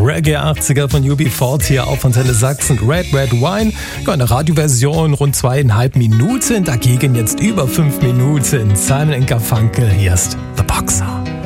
Reggae 80er von UB40 hier auf Antenne Sachsen. Red Red Wine, ja, eine Radioversion, rund 2,5 Minuten, dagegen jetzt über 5 Minuten. Simon & Garfunkel, hier ist The Boxer.